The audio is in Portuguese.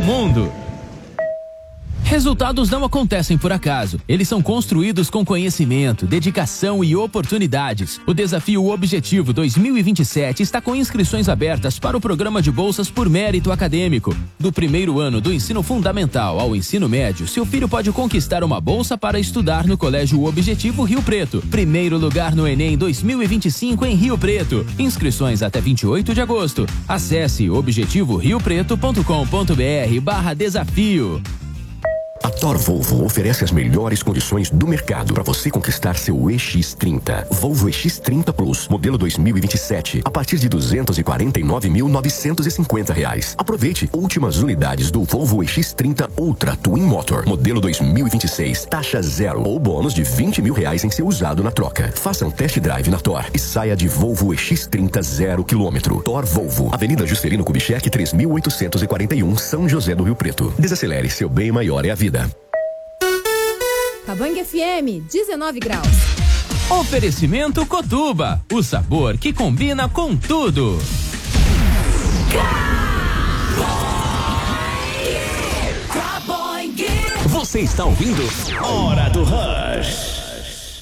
mundo. Resultados não acontecem por acaso. Eles são construídos com conhecimento, dedicação e oportunidades. O Desafio Objetivo 2027 está com inscrições abertas para o programa de bolsas por mérito acadêmico. Do primeiro ano do ensino fundamental ao ensino médio, seu filho pode conquistar uma bolsa para estudar no Colégio Objetivo Rio Preto. Primeiro lugar no Enem 2025 em Rio Preto. Inscrições até 28 de agosto. Acesse objetivoriopreto.com.br/desafio. A Thor Volvo oferece as melhores condições do mercado para você conquistar seu EX30. Volvo EX30 Plus, modelo 2027, a partir de R$ 249.950. Aproveite últimas unidades do Volvo EX30 Ultra Twin Motor, modelo 2026, taxa zero ou bônus de R$20 mil em seu usado na troca. Faça um test drive na Thor e saia de Volvo EX30 0 km. Thor Volvo, Avenida Juscelino Kubitschek 3841, São José do Rio Preto. Desacelere, seu bem maior é a vida. Cabangue FM, 19 graus. Oferecimento Cotuba, o sabor que combina com tudo. Você está ouvindo Hora do Rush.